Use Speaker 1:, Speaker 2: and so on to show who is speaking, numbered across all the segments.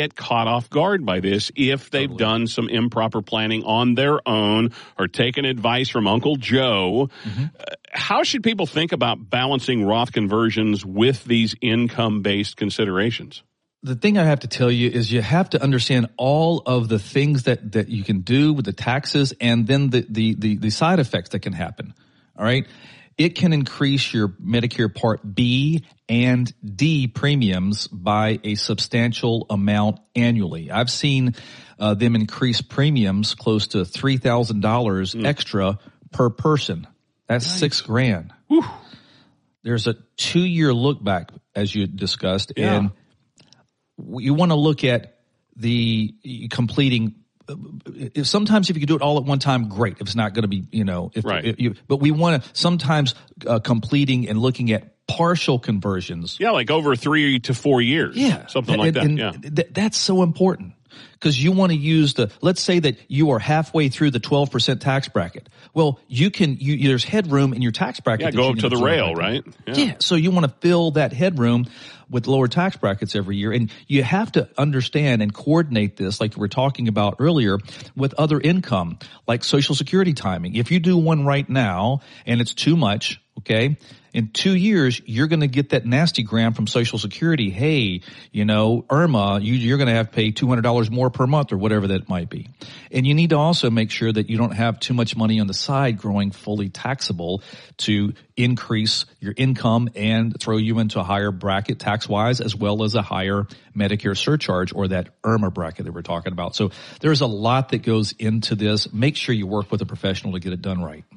Speaker 1: get caught off guard by this if they've done some improper planning on their own or taken advice from Uncle Joe. How should people think about balancing Roth conversions with these income-based considerations?
Speaker 2: The thing I have to tell you is you have to understand all of the things that you can do with the taxes and then the side effects that can happen. All right. It can increase your Medicare Part B and D premiums by a substantial amount annually. I've seen them increase premiums close to $3,000 extra per person. That's nice. $6,000. Whew. There's a 2-year look back, as you discussed, and you want to look at the completing. Sometimes if you can do it all at one time, great. If it's not going to be, but we want to sometimes completing and looking at partial conversions.
Speaker 1: Yeah, like over 3 to 4 years. Yeah, something like that.
Speaker 2: That's so important because you want to use let's say that you are halfway through the 12% tax bracket. Well, there's headroom in your tax bracket.
Speaker 1: Yeah, go up to the rail, right?
Speaker 2: Yeah. So you want to fill that headroom with lower tax brackets every year. And you have to understand and coordinate this, like we were talking about earlier, with other income, like Social Security timing. If you do one right now and it's too much, okay, in 2 years, you're going to get that nasty gram from Social Security. Hey, Irma, you're going to have to pay $200 more per month or whatever that might be. And you need to also make sure that you don't have too much money on the side growing fully taxable to increase your income and throw you into a higher bracket tax-wise, as well as a higher Medicare surcharge or that IRMA bracket that we're talking about. So there's a lot that goes into this. Make sure you work with a professional to get it done right.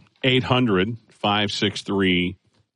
Speaker 1: 800-563-8360,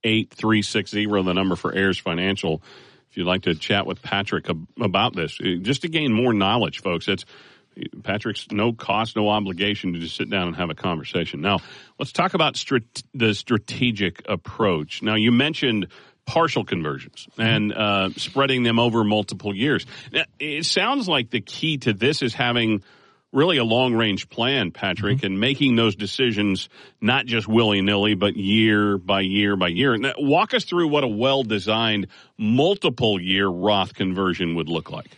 Speaker 1: the number for Ayers Financial. If you'd like to chat with Patrick about this, just to gain more knowledge, folks. Patrick's no cost, no obligation to just sit down and have a conversation. Now, let's talk about the strategic approach. Now, you mentioned partial conversions and spreading them over multiple years. Now, it sounds like the key to this is having really a long-range plan, Patrick, and making those decisions not just willy-nilly, but year by year by year. Now, walk us through what a well-designed multiple-year Roth conversion would look like.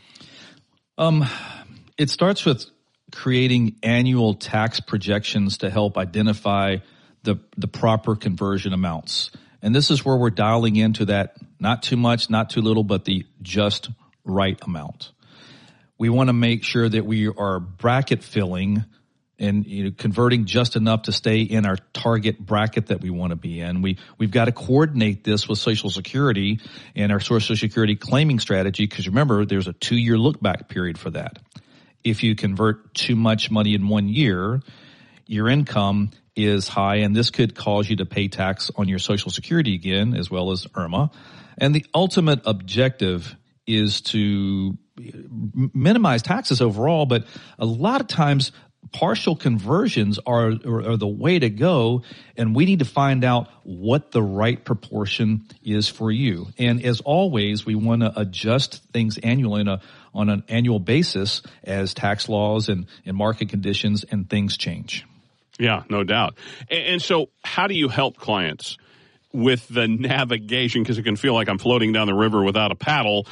Speaker 2: It starts with creating annual tax projections to help identify the proper conversion amounts. And this is where we're dialing into that not too much, not too little, but the just right amount. We want to make sure that we are bracket filling and converting just enough to stay in our target bracket that we want to be in. We've got to coordinate this with Social Security and our Social Security claiming strategy, because remember, there's a 2-year look back period for that. If you convert too much money in 1 year, your income is high, and this could cause you to pay tax on your Social Security again, as well as IRMA. And the ultimate objective is to minimize taxes overall, but a lot of times partial conversions are the way to go, and we need to find out what the right proportion is for you. And as always, we want to adjust things annually on an annual basis as tax laws and market conditions and things change.
Speaker 1: Yeah, no doubt. And so how do you help clients with the navigation? Because it can feel like I'm floating down the river without a paddle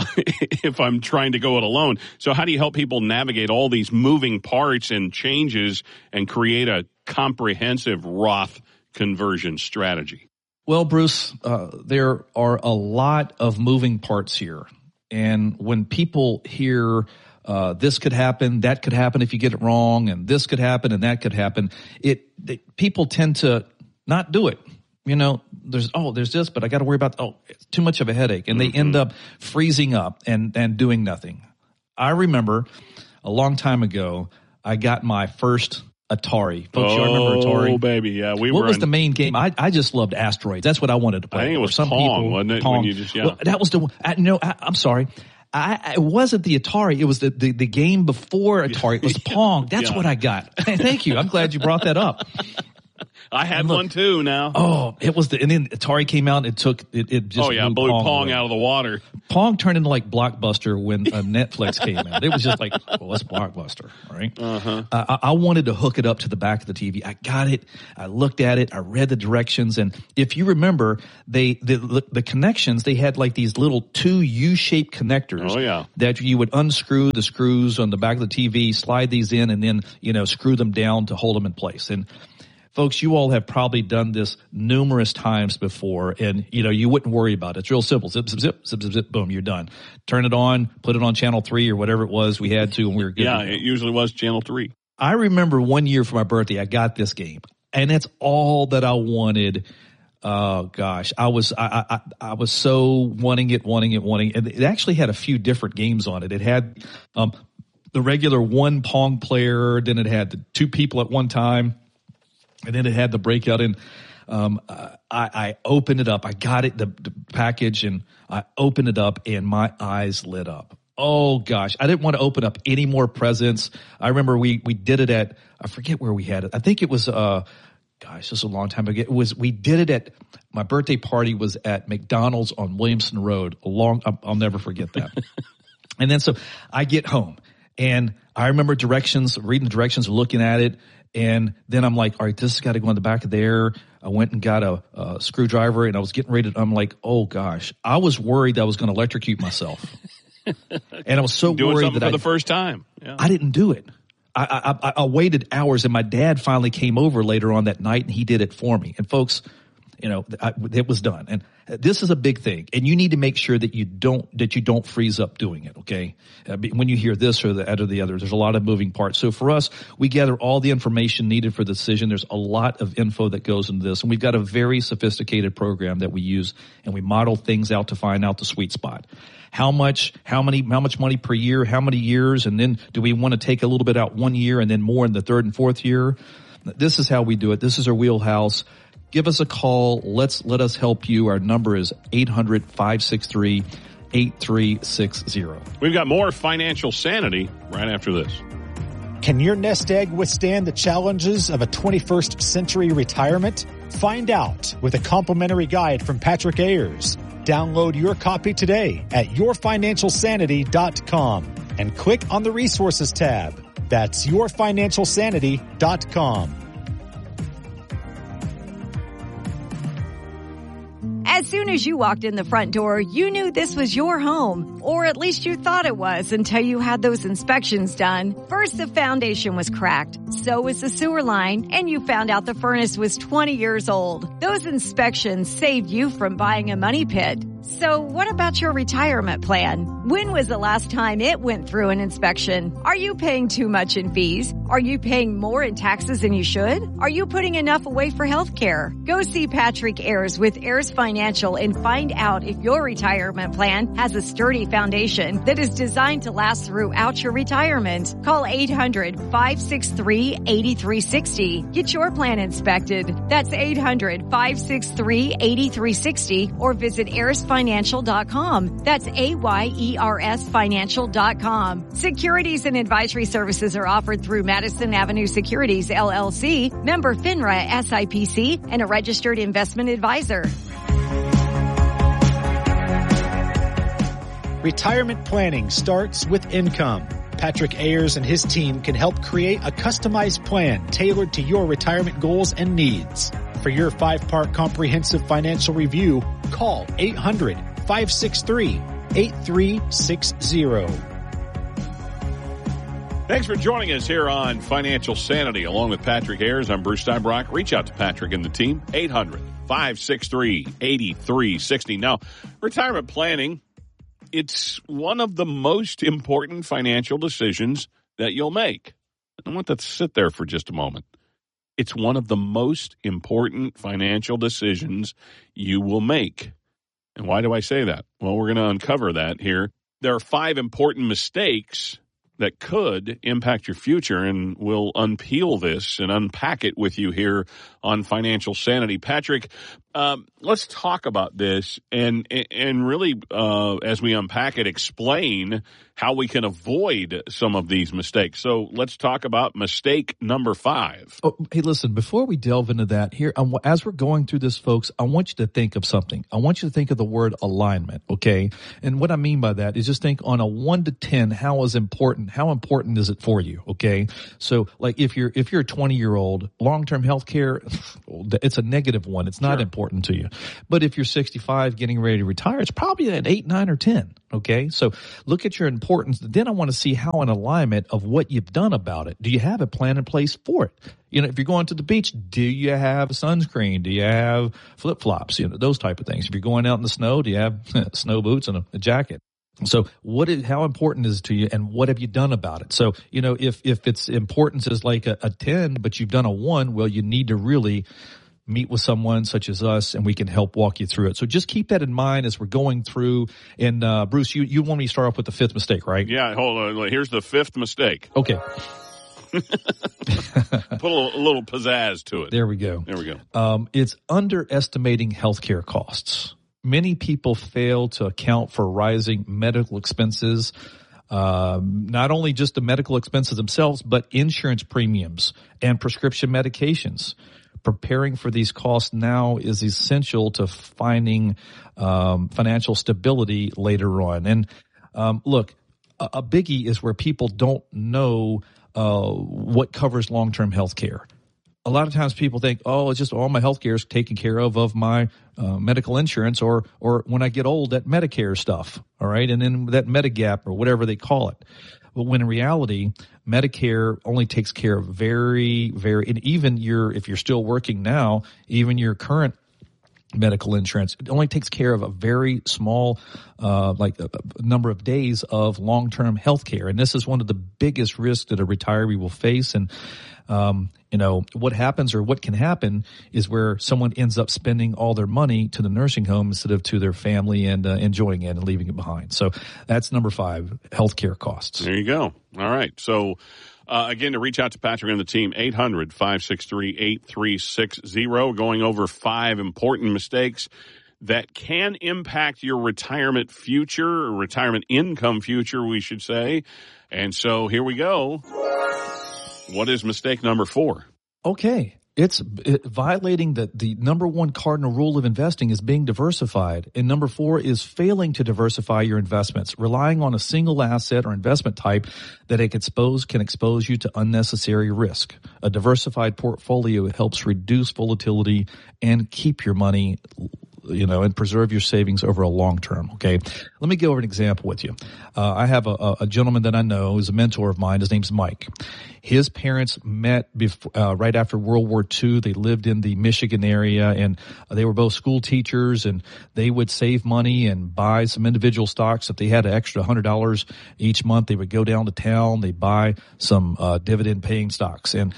Speaker 1: if I'm trying to go it alone. So how do you help people navigate all these moving parts and changes and create a comprehensive Roth conversion strategy?
Speaker 2: Well, Bruce, there are a lot of moving parts here. And when people hear this could happen, that could happen if you get it wrong, and this could happen and that could happen, people tend to not do it. There's this, but I got to worry about, it's too much of a headache. And they end up freezing up and doing nothing. I remember a long time ago, I got my first Atari. Folks, you remember Atari?
Speaker 1: Oh, baby, yeah.
Speaker 2: What was the main game? I just loved Asteroids. That's what I wanted to play.
Speaker 1: I think it was Pong, wasn't it?
Speaker 2: Pong.
Speaker 1: When you just,
Speaker 2: Well, that was I'm sorry. It wasn't the Atari. It was the game before Atari. It was Pong. That's what I got. Thank you. I'm glad you brought that up.
Speaker 1: I had one too now.
Speaker 2: Oh, it was and then Atari came out and it just
Speaker 1: blew Pong out of the water.
Speaker 2: Pong turned into like Blockbuster when Netflix came out. It was just like, well, it's Blockbuster, right? I wanted to hook it up to the back of the TV. I got it. I looked at it. I read the directions. And if you remember, the connections, they had like these little 2 U-shaped connectors that you would unscrew the screws on the back of the TV, slide these in, and then, screw them down to hold them in place. And folks, you all have probably done this numerous times before, and you wouldn't worry about it. It's real simple. Zip, zip, zip, zip, zip, zip, boom, you're done. Turn it on, put it on channel 3 or whatever it was we had to, and we were good.
Speaker 1: Yeah, it usually was channel 3.
Speaker 2: I remember one year for my birthday, I got this game, and it's all that I wanted. Oh gosh, I was so wanting it, and it actually had a few different games on it. It had the regular 1 Pong player, then it had the 2 people at one time, and then it had the breakout. And I opened it up. I got it, the package, and I opened it up, and my eyes lit up. Oh gosh, I didn't want to open up any more presents. I remember we did it at, I forget where we had it. I think it was gosh, this is a long time ago. We did it at, my birthday party was at McDonald's on Williamson Road. I'll never forget that. And then so I get home, and I remember reading directions, looking at it. And then I'm like, all right, this has got to go in the back of there. I went and got a screwdriver, and I was getting ready to, I'm like, oh gosh, I was worried that I was going to electrocute myself. And I was so worried that
Speaker 1: for the first time. Yeah.
Speaker 2: I didn't do it. I waited hours, and my dad finally came over later on that night, and he did it for me. And folks, it was done. And this is a big thing, and you need to make sure that you don't freeze up doing it. Okay, when you hear this or that or the other, there's a lot of moving parts. So for us, we gather all the information needed for the decision. There's a lot of info that goes into this, and we've got a very sophisticated program that we use, and we model things out to find out the sweet spot. How much money per year, how many years, and then do we want to take a little bit out 1 year and then more in the 3rd and 4th year? This is how we do it. This is our wheelhouse. Give us a call. Let us help you. Our number is 800-563-8360.
Speaker 1: We've got more Financial Sanity right after this.
Speaker 3: Can your nest egg withstand the challenges of a 21st century retirement? Find out with a complimentary guide from Patrick Ayers. Download your copy today at yourfinancialsanity.com and click on the resources tab. That's yourfinancialsanity.com.
Speaker 4: As soon as you walked in the front door, you knew this was your home, or at least you thought it was until you had those inspections done. First, the foundation was cracked, so was the sewer line, and you found out the furnace was 20 years old. Those inspections saved you from buying a money pit. So what about your retirement plan? When was the last time it went through an inspection? Are you paying too much in fees? Are you paying more in taxes than you should? Are you putting enough away for health care? Go see Patrick Ayers with Ayers Financial and find out if your retirement plan has a sturdy foundation that is designed to last throughout your retirement. Call 800-563-8360. Get your plan inspected. That's 800-563-8360 or visit AyersFinancial.com. That's AYERS Financial.com. Securities and advisory services are offered through Madison Avenue Securities, LLC, member FINRA SIPC, and a registered investment advisor.
Speaker 3: Retirement planning starts with income. Patrick Ayers and his team can help create a customized plan tailored to your retirement goals and needs. For your 5-part comprehensive financial review, call 800-563-8360.
Speaker 1: Thanks for joining us here on Financial Sanity. Along with Patrick Ayers, I'm Bruce Steinbrock. Reach out to Patrick and the team, 800-563-8360. Now, retirement planning, it's one of the most important financial decisions that you'll make. I want that to sit there for just a moment. It's one of the most important financial decisions you will make. And why do I say that? Well, we're going to uncover that here. There are 5 important mistakes that could impact your future, and we'll unpeel this and unpack it with you here on Financial Sanity. Patrick, Let's talk about this and really, as we unpack it, explain how we can avoid some of these mistakes. So let's talk about mistake number 5.
Speaker 2: Oh, hey, listen, before we delve into that here, as we're going through this, folks, I want you to think of something. I want you to think of the word alignment, okay? And what I mean by that is just think on a 1 to 10, how important is it for you, okay? So like if you're a 20-year-old, long-term health care, it's a negative 1. It's not important to you. But if you're 65 getting ready to retire, it's probably an 8, 9, or 10, okay? So look at your importance. Then I want to see how an alignment of what you've done about it. Do you have a plan in place for it? If you're going to the beach, do you have sunscreen? Do you have flip-flops? Those type of things. If you're going out in the snow, do you have snow boots and a jacket? So how important is it to you, and what have you done about it? So, if its importance is like a 10, but you've done a 1, well, you need to really meet with someone such as us, and we can help walk you through it. So just keep that in mind as we're going through. And Bruce, you want me to start off with the 5th mistake, right?
Speaker 1: Yeah, hold on. Here's the 5th mistake.
Speaker 2: Okay.
Speaker 1: Put a little pizzazz to it.
Speaker 2: There we go. It's underestimating healthcare costs. Many people fail to account for rising medical expenses, not only just the medical expenses themselves, but insurance premiums and prescription medications. Preparing for these costs now is essential to finding financial stability later on. And look, a biggie is where people don't know what covers long-term health care. A lot of times people think, it's just all my health care is taken care of my medical insurance or when I get old, that Medicare stuff, all right, and then that Medigap or whatever they call it. But when in reality, Medicare only takes care of very, very, and even if you're still working now, even your current medical insurance, it only takes care of a very small, number of days of long-term health care. And this is one of the biggest risks that a retiree will face. And, what happens or what can happen is where someone ends up spending all their money to the nursing home instead of to their family and enjoying it and leaving it behind. So that's number 5, healthcare costs.
Speaker 1: There you go. All right. So, again, to reach out to Patrick and the team, 800-563-8360, going over 5 important mistakes that can impact your retirement future, or retirement income future, we should say. And so here we go. What is mistake number 4?
Speaker 2: Okay. It's violating the number 1 cardinal rule of investing is being diversified. And number 4 is failing to diversify your investments, relying on a single asset or investment type that can expose you to unnecessary risk. A diversified portfolio helps reduce volatility and keep your money, and preserve your savings over a long term. Okay. Let me go over an example with you. I have a gentleman that I know who's a mentor of mine. His name's Mike. His parents met right after World War II. They lived in the Michigan area, and they were both school teachers, and they would save money and buy some individual stocks. If they had an extra $100 each month, they would go down to town. They'd buy some dividend paying stocks, and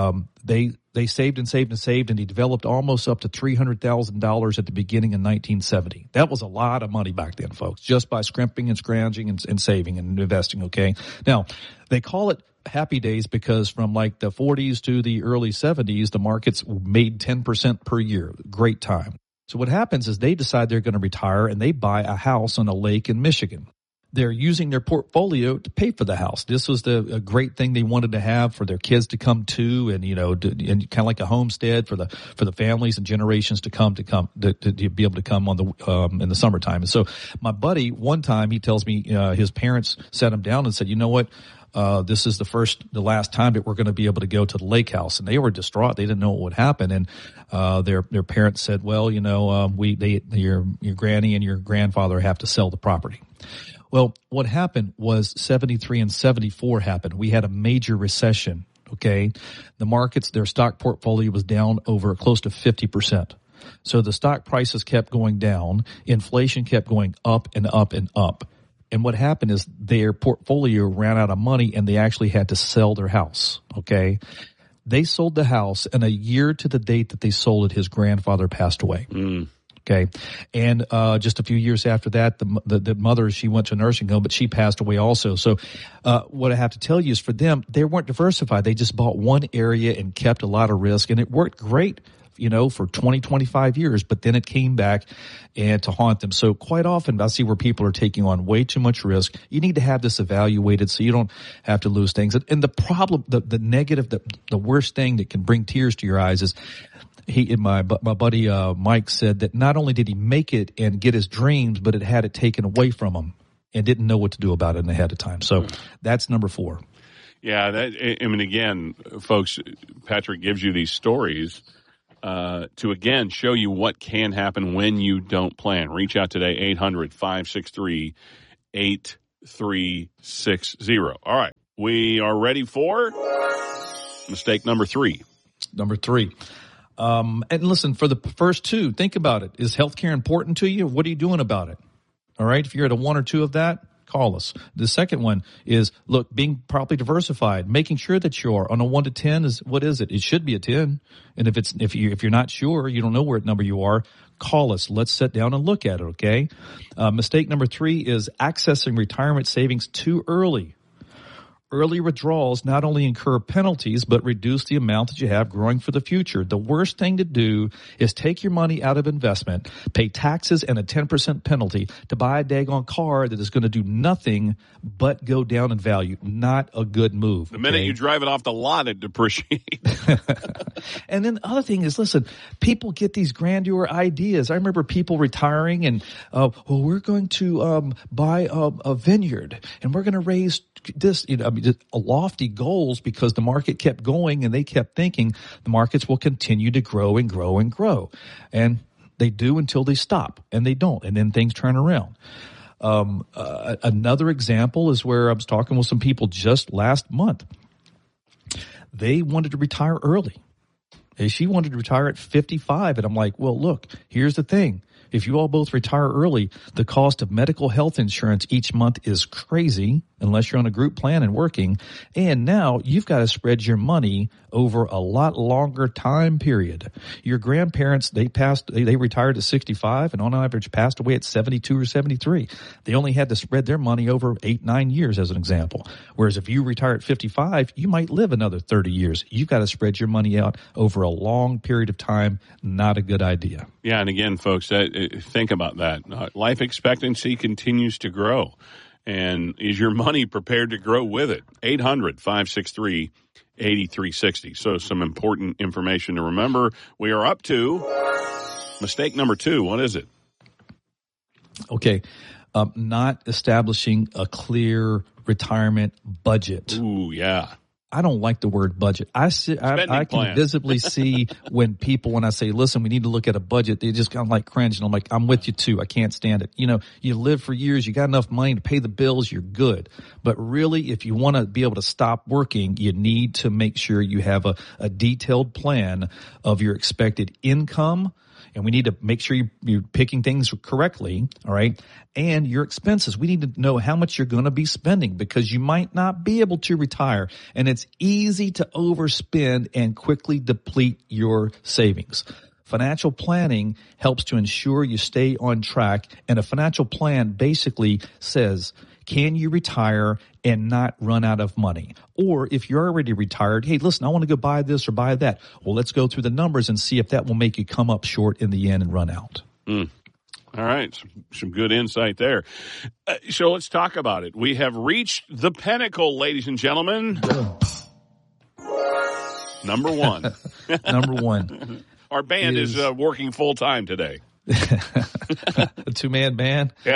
Speaker 2: they saved and saved and saved, and he developed almost up to $300,000 at the beginning in 1970. That was a lot of money back then, folks, just by scrimping and scrounging and saving and investing, okay? Now, they call it happy days because from like the 40s to the early 70s, the markets made 10% per year. Great time. So what happens is they decide they're going to retire, and they buy a house on a lake in Michigan. They're using their portfolio to pay for the house. This was a great thing they wanted to have for their kids to come to, and and kind of like a homestead for the families and generations to be able to come on in the summertime. And so my buddy, one time he tells me his parents sat him down and said, "You know what? This is the last time that we're going to be able to go to the lake house." And they were distraught. They didn't know what would happen. And their parents said, "Well, your granny and your grandfather have to sell the property." Well, what happened was 73 and 74 happened. We had a major recession, okay? The markets, their stock portfolio was down over close to 50%. So the stock prices kept going down. Inflation kept going up and up and up. And what happened is their portfolio ran out of money, and they actually had to sell their house, okay? They sold the house, and a year to the date that they sold it, his grandfather passed away. Okay. And just a few years after that, the mother, she went to a nursing home, but she passed away also. So what I have to tell you is for them, they weren't diversified. They just bought one area and kept a lot of risk, and it worked great for 20, 25 years, but then it came back and to haunt them. So quite often I see where people are taking on way too much risk. You need to have this evaluated so you don't have to lose things. And the problem, the negative, the worst thing that can bring tears to your eyes is my buddy Mike said that not only did he make it and get his dreams, but it had it taken away from him and didn't know what to do about it ahead of time. So that's number 4.
Speaker 1: Yeah, again, folks, Patrick gives you these stories to, again, show you what can happen when you don't plan. Reach out today, 800-563-8360. All right, we are ready for mistake number 3.
Speaker 2: Number 3. And listen, for the first 2, think about it. Is healthcare important to you? What are you doing about it? All right, if you're at a 1 or 2 of that, call us. The second one is, look, being properly diversified, making sure that you're on a 1 to 10 is, what is it? It should be a 10. And if you're not sure, you don't know what number you are, call us. Let's sit down and look at it. Okay. Mistake number 3 is accessing retirement savings too early. Early withdrawals not only incur penalties, but reduce the amount that you have growing for the future. The worst thing to do is take your money out of investment, pay taxes and a 10% penalty to buy a daggone car that is going to do nothing but go down in value. Not a good move.
Speaker 1: The minute you drive it off the lot, it depreciates.
Speaker 2: And then the other thing is, listen, people get these grandeur ideas. I remember people retiring and, we're going to buy a vineyard and we're going to raise this, lofty goals because the market kept going and they kept thinking the markets will continue to grow and grow and grow. And they do until they stop, and they don't. And then things turn around. Another example is where I was talking with some people just last month. They wanted to retire early. She wanted to retire at 55. And I'm like, well, look, here's the thing. If you all both retire early, the cost of medical health insurance each month is crazy unless you're on a group plan and working. And now you've got to spread your money over a lot longer time period. Your grandparents, they retired at 65 and on average passed away at 72 or 73. They only had to spread their money over 8-9 years as an example. Whereas if you retire at 55, you might live another 30 years. You've got to spread your money out over a long period of time. Not a good idea.
Speaker 1: Yeah, and again, folks, think about that. Life expectancy continues to grow. And is your money prepared to grow with it? 800-563-8360. So some important information to remember. We are up to mistake number 2. What is it?
Speaker 2: Okay. Not establishing a clear retirement budget.
Speaker 1: Ooh, yeah.
Speaker 2: I don't like the word budget. I can visibly see when I say, listen, we need to look at a budget, they just kind of like cringe. And I'm like, I'm with you too. I can't stand it. You live for years. You got enough money to pay the bills. You're good. But really, if you want to be able to stop working, you need to make sure you have a detailed plan of your expected income. And we need to make sure you're picking things correctly, all right? And your expenses. We need to know how much you're going to be spending because you might not be able to retire. And it's easy to overspend and quickly deplete your savings. Financial planning helps to ensure you stay on track. And a financial plan basically says, can you retire and not run out of money? Or if you're already retired, hey, listen, I want to go buy this or buy that. Well, let's go through the numbers and see if that will make you come up short in the end and run out.
Speaker 1: All right. Some good insight there. So let's talk about it. We have reached the pinnacle, ladies and gentlemen. Number 1.
Speaker 2: Number 1.
Speaker 1: Our band is working full time today.
Speaker 2: A 2-man band?
Speaker 1: Yeah.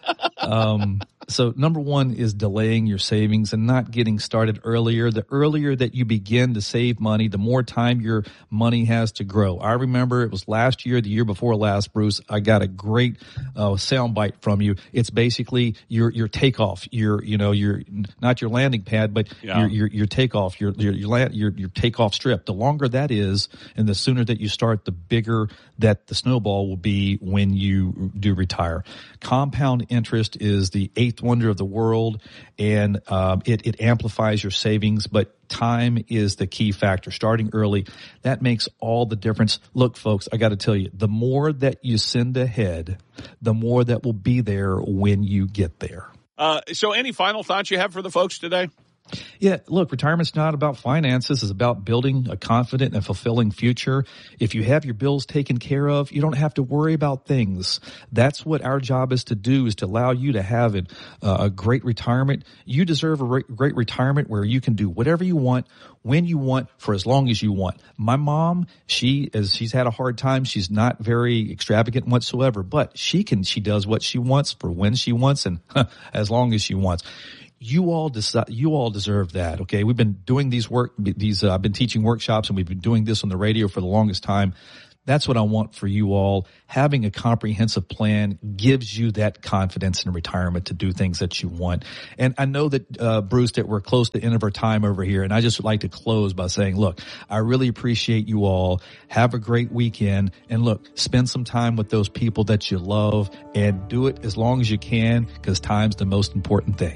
Speaker 2: So number 1 is delaying your savings and not getting started earlier. The earlier that you begin to save money, the more time your money has to grow. I remember it was last year, the year before last, Bruce, I got a great soundbite from you. It's basically your takeoff, your not your landing pad, but your takeoff, your takeoff strip. The longer that is, and the sooner that you start, the bigger that the snowball will be when you do retire. Compound interest is the 8th wonder of the world, and it amplifies your savings, but time is the key factor. Starting early, that makes all the difference. Look, folks, I got to tell you, the more that you send ahead, the more that will be there when you get there.
Speaker 1: So any final thoughts you have for the folks today?
Speaker 2: Yeah, look, retirement's not about finances. It's about building a confident and fulfilling future. If you have your bills taken care of, you don't have to worry about things. That's what our job is to do, is to allow you to have a great retirement. You deserve a great retirement where you can do whatever you want, when you want, for as long as you want. My mom, she's had a hard time. She's not very extravagant whatsoever, but she does what she wants for when she wants and as long as she wants. You all deserve that. Okay. We've been doing I've been teaching workshops, and we've been doing this on the radio for the longest time. That's what I want for you all. Having a comprehensive plan gives you that confidence in retirement to do things that you want. And I know that, Bruce, that we're close to the end of our time over here. And I just would like to close by saying, look, I really appreciate you all. Have a great weekend. And look, spend some time with those people that you love, and do it as long as you can, because time's the most important thing.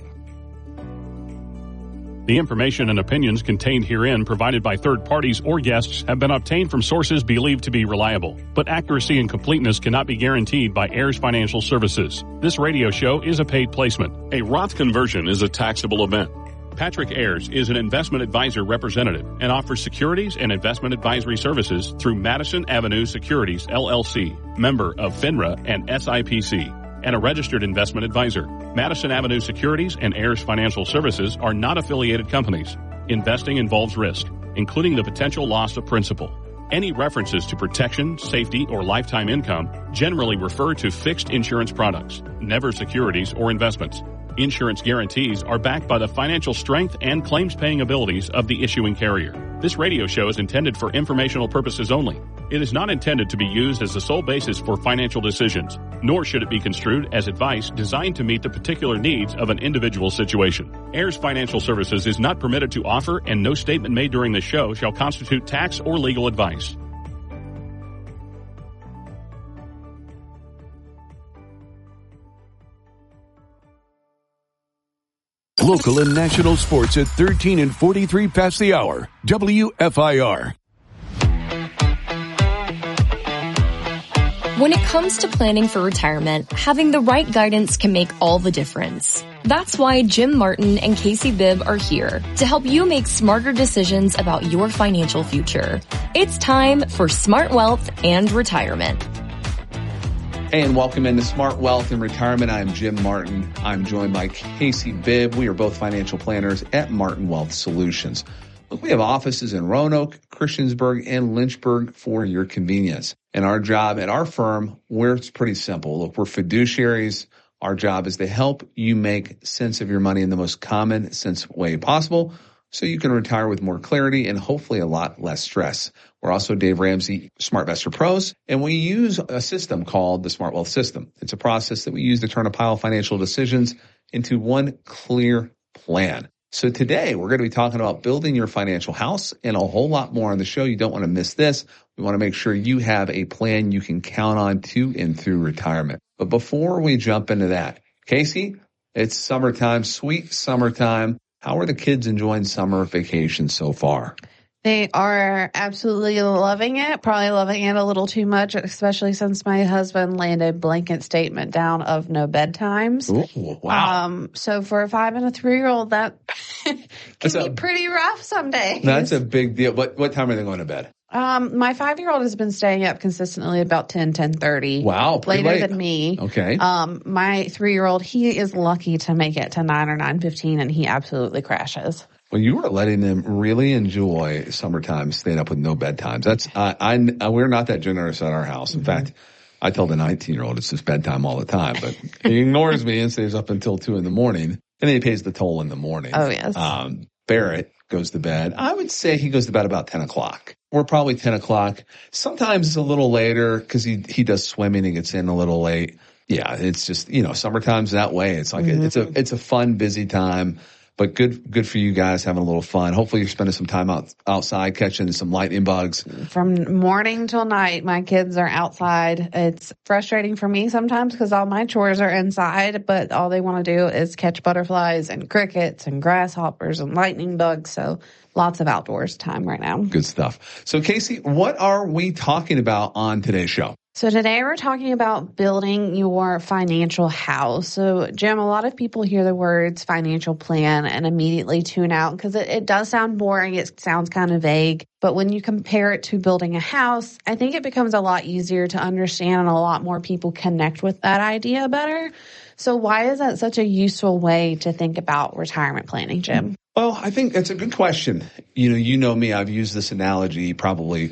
Speaker 1: The information and opinions contained herein, provided by third parties or guests, have been obtained from sources believed to be reliable, but accuracy and completeness cannot be guaranteed by Ayers Financial Services. This radio show is a paid placement. A Roth conversion is a taxable event. Patrick Ayers is an investment advisor representative and offers securities and investment advisory services through Madison Avenue Securities, LLC, member of FINRA and SIPC, and a registered investment advisor. Madison Avenue Securities and Ayers Financial Services are not affiliated companies. Investing involves risk, including the potential loss of principal. Any references to protection, safety, or lifetime income generally refer to fixed insurance products, never securities or investments. Insurance guarantees are backed by the financial strength and claims-paying abilities of the issuing carrier. This radio show is intended for informational purposes only. It is not intended to be used as the sole basis for financial decisions, nor should it be construed as advice designed to meet the particular needs of an individual situation. Ayers Financial Services is not permitted to offer, and no statement made during this show shall constitute tax or legal advice.
Speaker 5: Local and national sports at 13 and 43 past the hour. WFIR.
Speaker 6: When it comes to planning for retirement, having the right guidance can make all the difference. That's why Jim Martin and Casey Bibb are here to help you make smarter decisions about your financial future. It's time for Smart Wealth and Retirement.
Speaker 7: Hey, and welcome into Smart Wealth and Retirement. I'm Jim Martin. I'm joined by Casey Bibb. We are both financial planners at Martin Wealth Solutions. Look, we have offices in Roanoke, Christiansburg, and Lynchburg for your convenience. And our job at our firm, it's pretty simple. Look, we're fiduciaries. Our job is to help you make sense of your money in the most common sense way possible, so you can retire with more clarity and hopefully a lot less stress. We're also Dave Ramsey SmartVestor Pros, and we use a system called the Smart Wealth System. It's a process that we use to turn a pile of financial decisions into one clear plan. So today we're going to be talking about building your financial house and a whole lot more on the show. You don't want to miss this. We want to make sure you have a plan you can count on to and through retirement. But before we jump into that, Casey, it's summertime, sweet summertime. How are the kids enjoying summer vacation so far?
Speaker 8: They are absolutely loving it, probably loving it a little too much, especially since my husband landed blanket statement down of no bedtimes.
Speaker 7: Ooh, wow.
Speaker 8: So for a 5 and a 3-year-old, that can be pretty rough some days.
Speaker 7: That's a big deal. What time are they going to bed?
Speaker 8: My 5-year-old has been staying up consistently about 10:30.
Speaker 7: Wow, pretty
Speaker 8: later
Speaker 7: late
Speaker 8: than me.
Speaker 7: Okay.
Speaker 8: My 3-year-old, he is lucky to make it to 9 or 9:15, and he absolutely crashes.
Speaker 7: Well, you are letting them really enjoy summertime, staying up with no bedtimes. That's we're not that generous at our house. In fact, I tell the 19-year-old it's his bedtime all the time, but he ignores me and stays up until 2 a.m. and then he pays the toll in the morning.
Speaker 8: Oh yes.
Speaker 7: Barrett goes to bed. I would say he goes to bed about 10 o'clock. We're probably 10 o'clock. Sometimes it's a little later because he does swimming and gets in a little late. Yeah, it's just, summertime's that way. It's like it's a fun, busy time. But good for you guys having a little fun. Hopefully you're spending some time outside catching some lightning bugs.
Speaker 8: From morning till night, my kids are outside. It's frustrating for me sometimes because all my chores are inside, but all they want to do is catch butterflies and crickets and grasshoppers and lightning bugs. So lots of outdoors time right now.
Speaker 7: Good stuff. So Casey, what are we talking about on today's show?
Speaker 8: So today we're talking about building your financial house. So Jim, a lot of people hear the words financial plan and immediately tune out because it does sound boring. It sounds kind of vague. But when you compare it to building a house, I think it becomes a lot easier to understand and a lot more people connect with that idea better. So why is that such a useful way to think about retirement planning, Jim?
Speaker 7: Well, I think that's a good question. You know me, I've used this analogy probably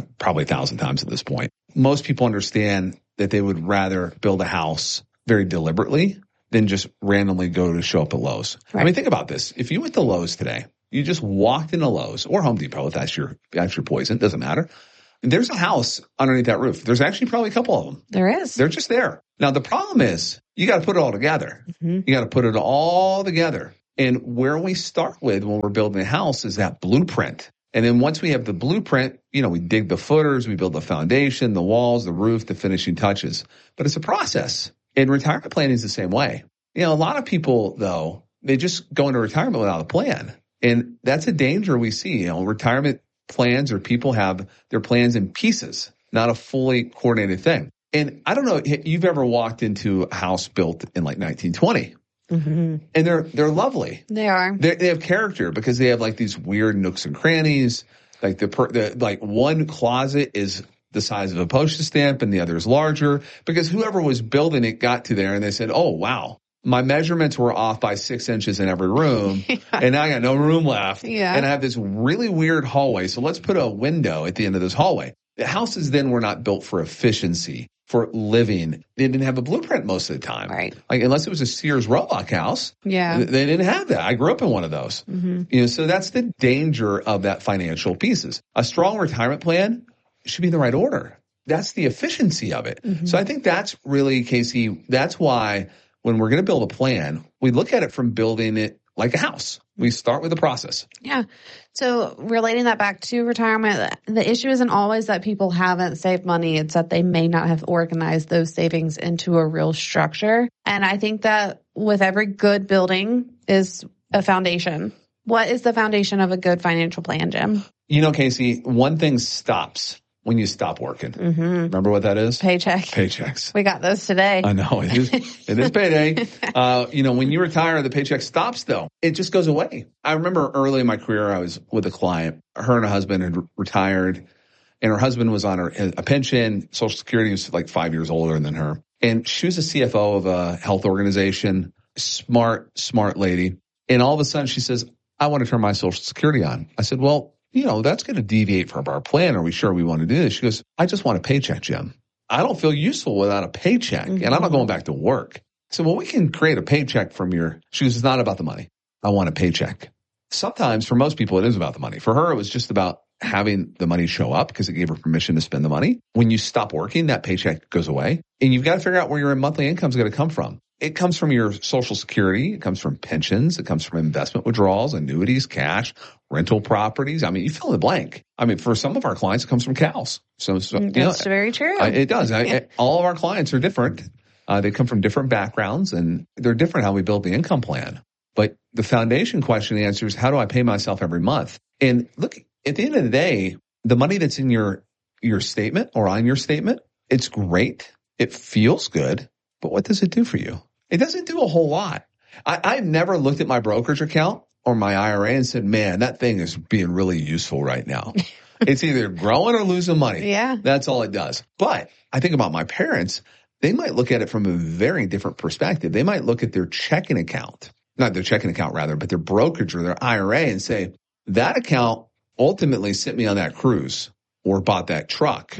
Speaker 7: 1,000 times at this point. Most people understand that they would rather build a house very deliberately than just randomly go to show up at Lowe's. Right. I mean, think about this. If you went to Lowe's today, you just walked into Lowe's or Home Depot, if that's your poison, doesn't matter. There's a house underneath that roof. There's actually probably a couple of them.
Speaker 8: There is.
Speaker 7: They're just there. Now, the problem is you got to put it all together. Mm-hmm. You got to put it all together. And where we start with when we're building a house is that blueprint. And then once we have the blueprint, we dig the footers, we build the foundation, the walls, the roof, the finishing touches. But it's a process. And retirement planning is the same way. A lot of people, though, they just go into retirement without a plan. And that's a danger we see. Retirement plans or people have their plans in pieces, not a fully coordinated thing. And I don't know if you've ever walked into a house built in like 1920. Mm-hmm. And they're lovely.
Speaker 8: They are.
Speaker 7: They have character because they have like these weird nooks and crannies. Like like one closet is the size of a postage stamp and the other is larger because whoever was building it got to there and they said, "Oh wow, my measurements were off by 6 inches in every room, and now I got no room left, and I have this really weird hallway. So let's put a window at the end of this hallway." The houses then were not built for efficiency, for living. They didn't have a blueprint most of the time.
Speaker 8: Right.
Speaker 7: Like, unless it was a Sears Roebuck house.
Speaker 8: Yeah.
Speaker 7: They didn't have that. I grew up in one of those. Mm-hmm. So that's the danger of that financial pieces. A strong retirement plan should be in the right order. That's the efficiency of it. Mm-hmm. So I think that's really, Casey, that's why when we're going to build a plan, we look at it from building it like a house. We start with the process.
Speaker 8: Yeah. So relating that back to retirement, the issue isn't always that people haven't saved money. It's that they may not have organized those savings into a real structure. And I think that with every good building is a foundation. What is the foundation of a good financial plan, Jim?
Speaker 7: Casey, one thing stops when you stop working. Mm-hmm. Remember what that is? Paychecks.
Speaker 8: We got those today.
Speaker 7: I know. It is payday. When you retire, the paycheck stops, though. It just goes away. I remember early in my career, I was with a client. Her and her husband had retired, and her husband was on a pension. Social Security was like 5 years older than her. And she was a CFO of a health organization, smart lady. And all of a sudden, she says, "I want to turn my Social Security on." I said, "Well, that's going to deviate from our plan. Are we sure we want to do this?" She goes, "I just want a paycheck, Jim. I don't feel useful without a paycheck, and I'm not going back to work." So, well, we can create a paycheck from she goes, "It's not about the money. I want a paycheck." Sometimes for most people, it is about the money. For her, it was just about having the money show up because it gave her permission to spend the money. When you stop working, that paycheck goes away, and you've got to figure out where your monthly income is going to come from. It comes from your Social Security. It comes from pensions. It comes from investment withdrawals, annuities, cash, rental properties. I mean, you fill in the blank. I mean, for some of our clients, it comes from cows. So
Speaker 8: that's very true.
Speaker 7: It does. All of our clients are different. They come from different backgrounds, and they're different how we build the income plan. But the foundation question, the answer is, how do I pay myself every month? And look, at the end of the day, the money that's in your statement or on your statement, it's great. It feels good. But what does it do for you? It doesn't do a whole lot. I've never looked at my brokerage account or my IRA and said, "Man, that thing is being really useful right now." It's either growing or losing money.
Speaker 8: Yeah.
Speaker 7: That's all it does. But I think about my parents. They might look at it from a very different perspective. They might look at their checking account, not their checking account rather, but their brokerage or their IRA and say, that account ultimately sent me on that cruise or bought that truck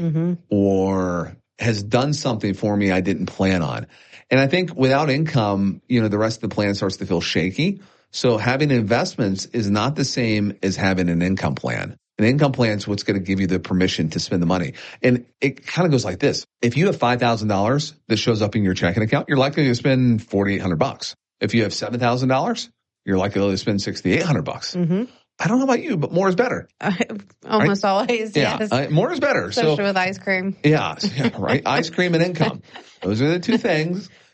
Speaker 7: or has done something for me I didn't plan on. And I think without income, the rest of the plan starts to feel shaky. So having investments is not the same as having an income plan. An income plan is what's going to give you the permission to spend the money. And it kind of goes like this. If you have $5,000 that shows up in your checking account, you're likely to spend $4,800. If you have $7,000, you're likely to spend $6,800. Mm-hmm. I don't know about you, but more is better.
Speaker 8: Almost always, yes.
Speaker 7: Yeah, more is better.
Speaker 8: Especially with ice cream.
Speaker 7: Yeah, right. Ice cream and income. Those are the two things.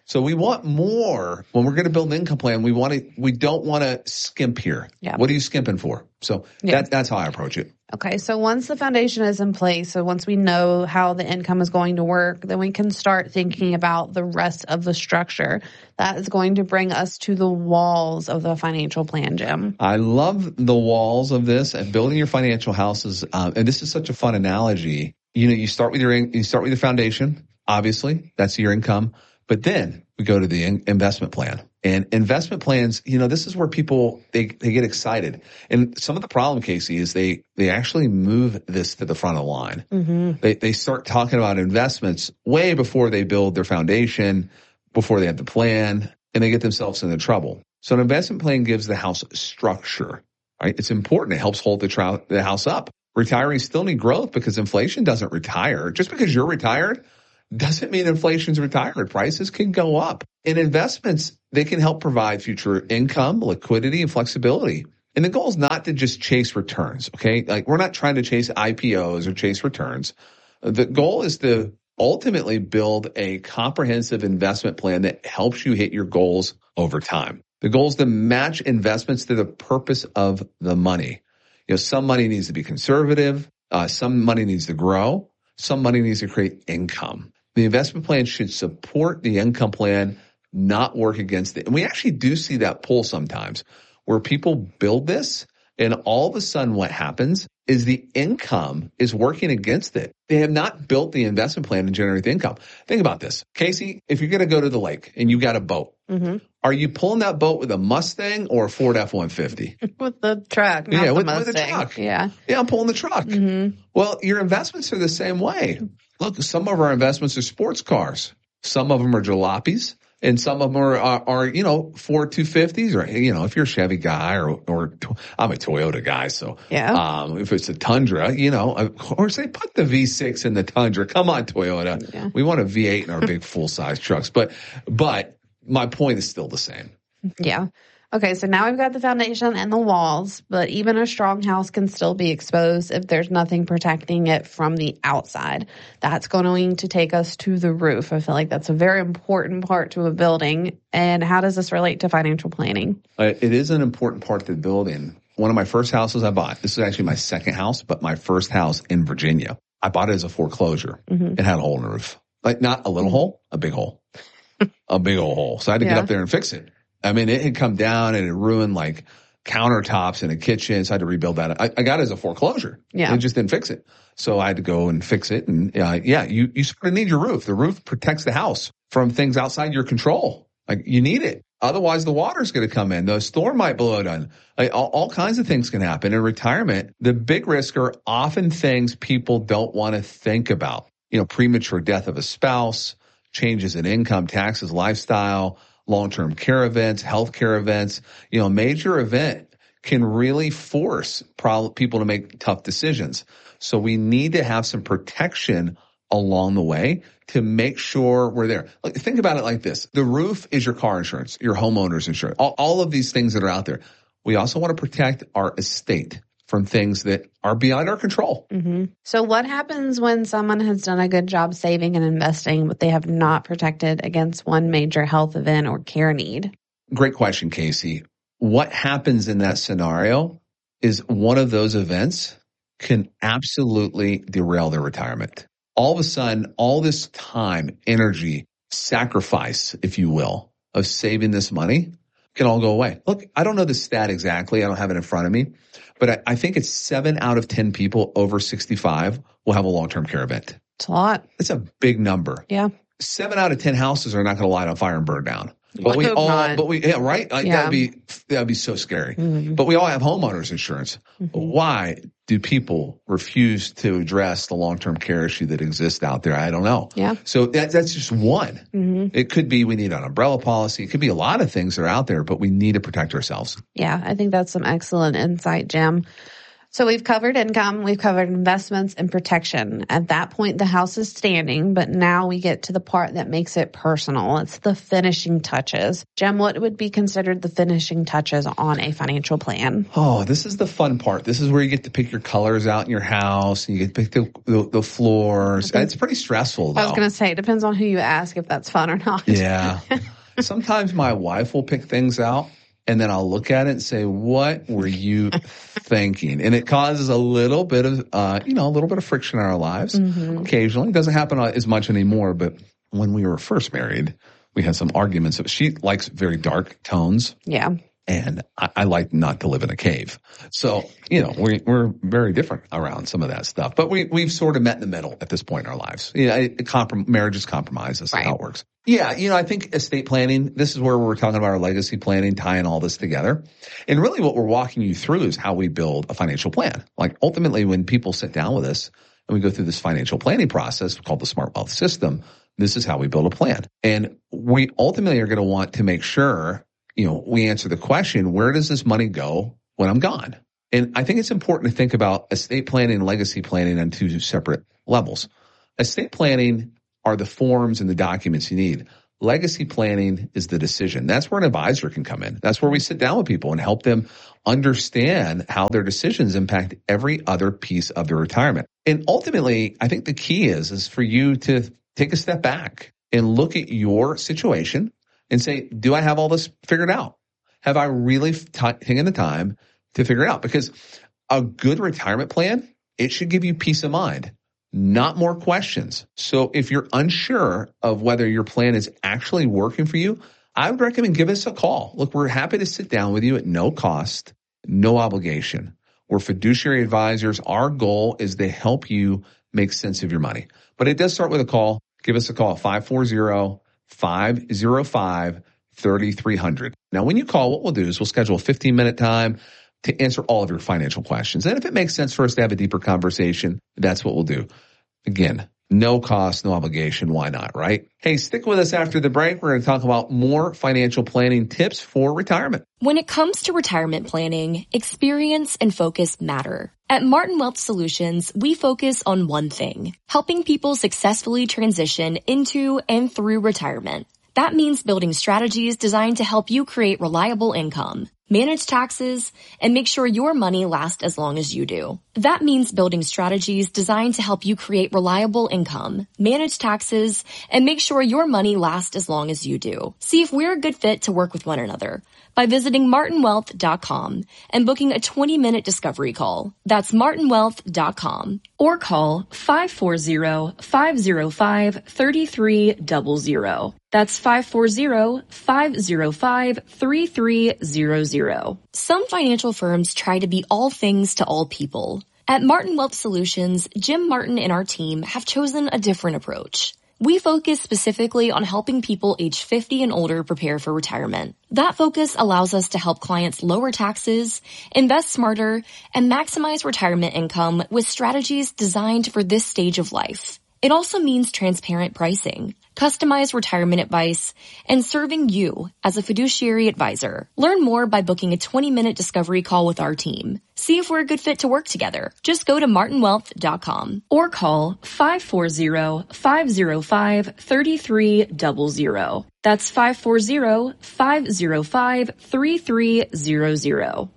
Speaker 7: So we want more when we're going to build an income plan. We don't want to skimp here.
Speaker 8: Yeah.
Speaker 7: What are you skimping for? So that's how I approach it.
Speaker 8: Okay, so once the foundation is in place, so once we know how the income is going to work, then we can start thinking about the rest of the structure. That is going to bring us to the walls of the financial plan, Jim.
Speaker 7: I love the walls of this and building your financial houses. And this is such a fun analogy. You start with your foundation. Obviously, that's your income. But then we go to the investment plan. And investment plans, this is where people, they get excited. And some of the problem, Casey, is they actually move this to the front of the line. Mm-hmm. They start talking about investments way before they build their foundation, before they have the plan, and they get themselves into trouble. So an investment plan gives the house structure, right? It's important. It helps hold the house up. Retirees still need growth because inflation doesn't retire. Just because you're retired doesn't mean inflation's retired. Prices can go up. In investments, they can help provide future income, liquidity, and flexibility. And the goal is not to just chase returns, okay? Like, we're not trying to chase IPOs or chase returns. The goal is to ultimately build a comprehensive investment plan that helps you hit your goals over time. The goal is to match investments to the purpose of the money. Some money needs to be conservative. Some money needs to grow. Some money needs to create income. The investment plan should support the income plan, not work against it. And we actually do see that pull sometimes where people build this and all of a sudden what happens is the income is working against it. They have not built the investment plan to generate the income. Think about this. Casey, if you're going to go to the lake and you got a boat, mm-hmm. Are you pulling that boat with a Mustang or a Ford F-150?
Speaker 8: With the truck, not the Mustang. With the truck. Yeah, I'm
Speaker 7: pulling the truck. Mm-hmm. Well, your investments are the same way. Look, some of our investments are sports cars. Some of them are jalopies. And some of them are Ford 250s or, if you're a Chevy guy or I'm a Toyota guy. So, if it's a Tundra, of course they put the V6 in the Tundra. Come on, Toyota. Yeah. We want a V8 in our big full size trucks. But my point is still the same.
Speaker 8: Yeah. Okay, so now we've got the foundation and the walls, but even a strong house can still be exposed if there's nothing protecting it from the outside. That's going to take us to the roof. I feel like that's a very important part to a building. And how does this relate to financial planning?
Speaker 7: It is an important part to the building. One of my first houses I bought, this is actually my second house, but my first house in Virginia, I bought it as a foreclosure. Mm-hmm. It had a hole in the roof. Like, not a little hole, a big hole. A big old hole. So I had to get up there and fix it. I mean, it had come down and it ruined like countertops in a kitchen. So I had to rebuild that. I got it as a foreclosure. Yeah. It just didn't fix it. So I had to go and fix it. And you sort of need your roof. The roof protects the house from things outside your control. Like, you need it. Otherwise the water's going to come in. The storm might blow it on. Like, all kinds of things can happen. In retirement, the big risks are often things people don't want to think about. Premature death of a spouse, changes in income, taxes, lifestyle, long-term care events, healthcare events. A major event can really force people to make tough decisions. So we need to have some protection along the way to make sure we're there. Think about it like this. The roof is your car insurance, your homeowner's insurance, all of these things that are out there. We also want to protect our estate from things that are beyond our control.
Speaker 8: Mm-hmm. So what happens when someone has done a good job saving and investing, but they have not protected against one major health event or care need?
Speaker 7: Great question, Casey. What happens in that scenario is one of those events can absolutely derail their retirement. All of a sudden, all this time, energy, sacrifice, if you will, of saving this money can all go away. Look, I don't know the stat exactly. I don't have it in front of me. But I think it's 7 out of 10 people over 65 will have a long-term care event.
Speaker 8: It's a lot.
Speaker 7: It's a big number.
Speaker 8: Yeah.
Speaker 7: 7 out of 10 houses are not going to light on fire and burn down. But right? That'd be so scary. Mm-hmm. But we all have homeowners insurance. Mm-hmm. Why do people refuse to address the long-term care issue that exists out there? I don't know.
Speaker 8: Yeah.
Speaker 7: So that's just one. Mm-hmm. It could be we need an umbrella policy. It could be a lot of things that are out there, but we need to protect ourselves.
Speaker 8: Yeah, I think that's some excellent insight, Jim. So we've covered income, we've covered investments and protection. At that point, the house is standing, but now we get to the part that makes it personal. It's the finishing touches. Jim, what would be considered the finishing touches on a financial plan?
Speaker 7: Oh, this is the fun part. This is where you get to pick your colors out in your house. And you get to pick the floors. It's pretty stressful, though.
Speaker 8: I was going to say, it depends on who you ask if that's fun or not.
Speaker 7: Yeah. Sometimes my wife will pick things out, and then I'll look at it and say, what were you thinking? And it causes a little bit of, a little bit of friction in our lives. Occasionally. It doesn't happen as much anymore, but when we were first married, we had some arguments. She likes very dark tones.
Speaker 8: Yeah.
Speaker 7: And I like not to live in a cave. So, we're very different around some of that stuff. But we've sort of met in the middle at this point in our lives. Marriage is compromise. That's how it works. Yeah, I think estate planning, this is where we're talking about our legacy planning, tying all this together. And really what we're walking you through is how we build a financial plan. Like ultimately when people sit down with us and we go through this financial planning process called the Smart Wealth System, this is how we build a plan. And we ultimately are going to want to make sure we answer the question, where does this money go when I'm gone? And I think it's important to think about estate planning and legacy planning on two separate levels. Estate planning are the forms and the documents you need. Legacy planning is the decision. That's where an advisor can come in. That's where we sit down with people and help them understand how their decisions impact every other piece of their retirement. And ultimately, I think the key is for you to take a step back and look at your situation and say, do I have all this figured out? Have I really taken the time to figure it out? Because a good retirement plan, it should give you peace of mind, not more questions. So if you're unsure of whether your plan is actually working for you, I would recommend give us a call. Look, we're happy to sit down with you at no cost, no obligation. We're fiduciary advisors. Our goal is to help you make sense of your money. But it does start with a call. Give us a call at 540-505-3300. Now, when you call, what we'll do is we'll schedule a 15-minute time to answer all of your financial questions. And if it makes sense for us to have a deeper conversation, that's what we'll do. Again, no cost, no obligation. Why not, right? Hey, stick with us after the break. We're going to talk about more financial planning tips for retirement.
Speaker 6: When it comes to retirement planning, experience and focus matter. At Martin Wealth Solutions, we focus on one thing, helping people successfully transition into and through retirement. That means building strategies designed to help you create reliable income, manage taxes, and make sure your money lasts as long as you do. That means building strategies designed to help you create reliable income, manage taxes, and make sure your money lasts as long as you do. See if we're a good fit to work with one another by visiting martinwealth.com and booking a 20-minute discovery call. That's martinwealth.com or call 540-505-3300. That's 540-505-3300. Some financial firms try to be all things to all people. At Martin Wealth Solutions, Jim Martin and our team have chosen a different approach. We focus specifically on helping people age 50 and older prepare for retirement. That focus allows us to help clients lower taxes, invest smarter, and maximize retirement income with strategies designed for this stage of life. It also means transparent pricing, customized retirement advice, and serving you as a fiduciary advisor. Learn more by booking a 20-minute discovery call with our team. See if we're a good fit to work together. Just go to martinwealth.com or call 540-505-3300. That's 540-505-3300.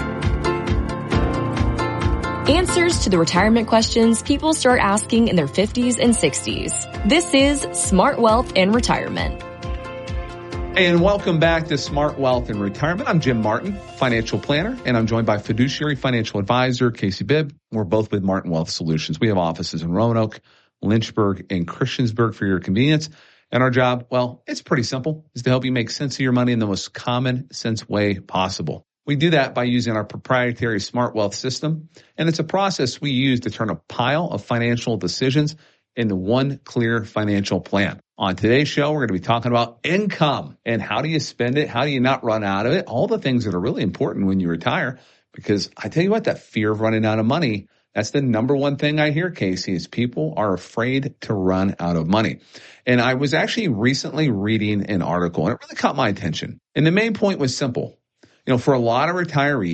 Speaker 6: Answers to the retirement questions people start asking in their 50s and 60s. This is Smart Wealth and Retirement.
Speaker 7: And welcome back to Smart Wealth and Retirement. I'm Jim Martin, financial planner, and I'm joined by fiduciary financial advisor Casey Bibb. We're both with Martin Wealth Solutions. We have offices in Roanoke, Lynchburg, and Christiansburg for your convenience. And our job, well, it's pretty simple. It's to help you make sense of your money in the most common sense way possible. We do that by using our proprietary Smart Wealth system, and it's a process we use to turn a pile of financial decisions into one clear financial plan. On today's show, we're going to be talking about income and how do you spend it? How do you not run out of it? All the things that are really important when you retire, because I tell you what, that fear of running out of money, that's the number one thing I hear, Casey, is people are afraid to run out of money. And I was actually recently reading an article, and it really caught my attention. And the main point was simple. You know, for a lot of retirees,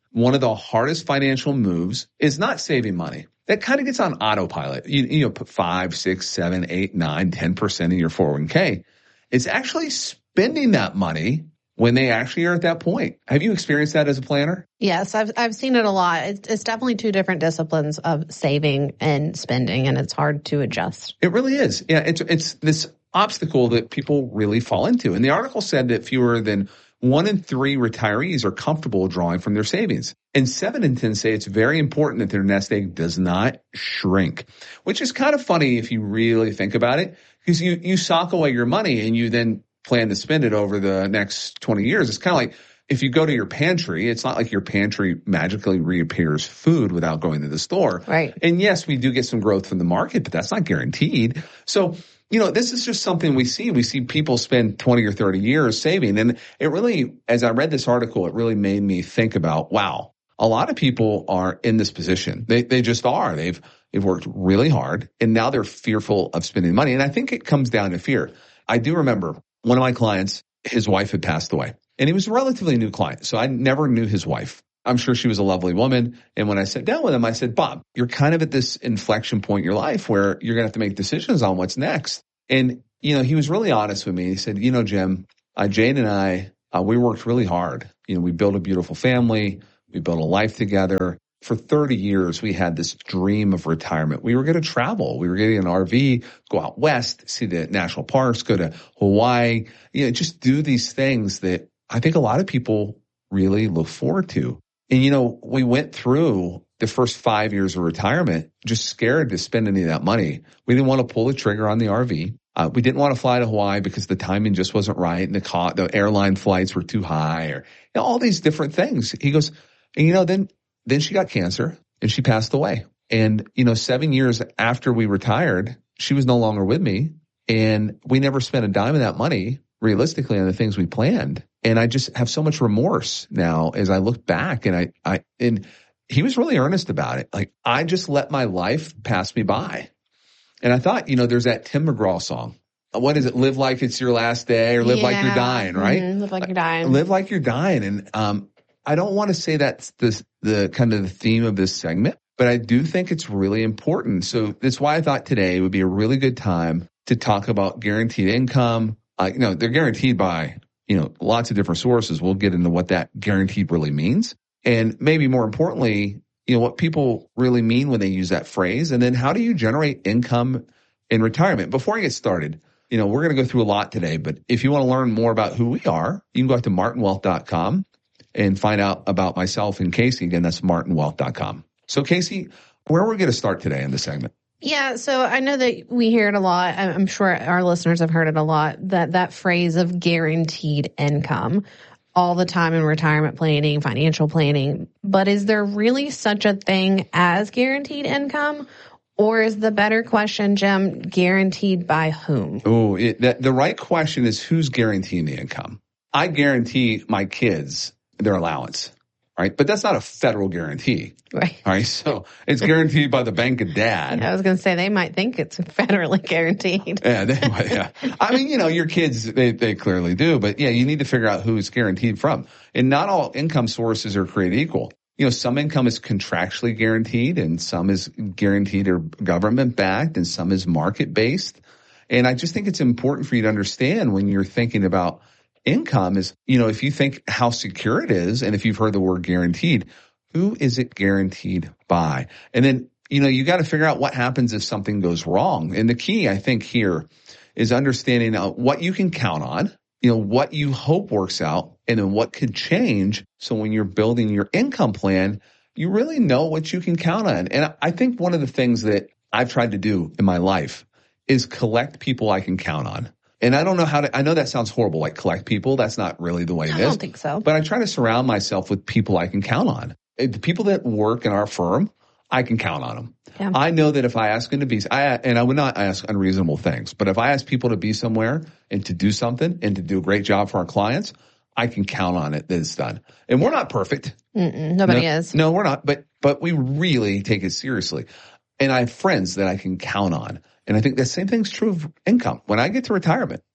Speaker 7: one of the hardest financial moves is not saving money. That kind of gets on autopilot. You put 5, 6, 7, 8, 9, 10% in your 401k. It's actually spending that money when they actually are at that point. Have you experienced that as a planner?
Speaker 8: Yes, I've seen it a lot. It's definitely two different disciplines of saving and spending, and it's hard to adjust.
Speaker 7: It really is. Yeah, it's this obstacle that people really fall into. And the article said that fewer than 1 in 3 retirees are comfortable drawing from their savings. And 7 in 10 say it's very important that their nest egg does not shrink, which is kind of funny if you really think about it, because you sock away your money and you then plan to spend it over the next 20 years. It's kind of like if you go to your pantry, it's not like your pantry magically reappears food without going to the store.
Speaker 8: Right.
Speaker 7: And yes, we do get some growth from the market, but that's not guaranteed. So, this is just something we see. We see people spend 20 or 30 years saving. And it really, as I read this article, it really made me think about, wow, a lot of people are in this position. They just are. They've worked really hard and now they're fearful of spending money. And I think it comes down to fear. I do remember one of my clients, his wife had passed away and he was a relatively new client. So I never knew his wife. I'm sure she was a lovely woman. And when I sat down with him, I said, Bob, you're kind of at this inflection point in your life where you're going to have to make decisions on what's next. And, he was really honest with me. He said, Jim, Jade and I, we worked really hard. We built a beautiful family. We built a life together. For 30 years, we had this dream of retirement. We were going to travel. We were getting an RV, go out west, see the national parks, go to Hawaii, just do these things that I think a lot of people really look forward to. And, we went through the first 5 years of retirement just scared to spend any of that money. We didn't want to pull the trigger on the RV. We didn't want to fly to Hawaii because the timing just wasn't right and the airline flights were too high or all these different things. He goes, and then she got cancer and she passed away. And, 7 years after we retired, she was no longer with me and we never spent a dime of that money realistically on the things we planned. And I just have so much remorse now as I look back and and he was really earnest about it. Like, I just let my life pass me by. And I thought, there's that Tim McGraw song. What is it? Live like it's your last day or live like you're dying, right?
Speaker 8: Mm-hmm. Live like you're dying.
Speaker 7: Live like you're dying. And, I don't want to say that's the kind of the theme of this segment, but I do think it's really important. So that's why I thought today would be a really good time to talk about guaranteed income. They're guaranteed by, lots of different sources. We'll get into what that guaranteed really means. And maybe more importantly, what people really mean when they use that phrase. And then how do you generate income in retirement? Before I get started, we're going to go through a lot today, but if you want to learn more about who we are, you can go out to martinwealth.com and find out about myself and Casey. Again, that's martinwealth.com. So Casey, where are we going to start today in this segment?
Speaker 8: Yeah, so I know that we hear it a lot. I'm sure our listeners have heard it a lot, that phrase of guaranteed income all the time in retirement planning, financial planning. But is there really such a thing as guaranteed income? Or is the better question, Jim, guaranteed by whom?
Speaker 7: Oh, the right question is who's guaranteeing the income? I guarantee my kids their allowance, right? But that's not a federal guarantee.
Speaker 8: Right.
Speaker 7: All right. So it's guaranteed by the bank of dad.
Speaker 8: I was going to say they might think it's federally guaranteed.
Speaker 7: Yeah, they might, yeah. I mean, your kids, they clearly do. But yeah, you need to figure out who it's guaranteed from. And not all income sources are created equal. Some income is contractually guaranteed and some is guaranteed or government backed and some is market based. And I just think it's important for you to understand when you're thinking about income is, if you think how secure it is, and if you've heard the word guaranteed, who is it guaranteed by? And then, you got to figure out what happens if something goes wrong. And the key, I think, here is understanding what you can count on, what you hope works out, and then what could change. So when you're building your income plan, you really know what you can count on. And I think one of the things that I've tried to do in my life is collect people I can count on. And I don't know I know that sounds horrible, like collect people. That's not really the way it is.
Speaker 8: I don't think so.
Speaker 7: But I try to surround myself with people I can count on. The people that work in our firm, I can count on them. Yeah. I know that if I ask them to be, and I would not ask unreasonable things, but if I ask people to be somewhere and to do something and to do a great job for our clients, I can count on it that it's done. And we're not perfect.
Speaker 8: Nobody is.
Speaker 7: No, we're not. But we really take it seriously. And I have friends that I can count on. And I think the same thing's true of income. When I get to retirement,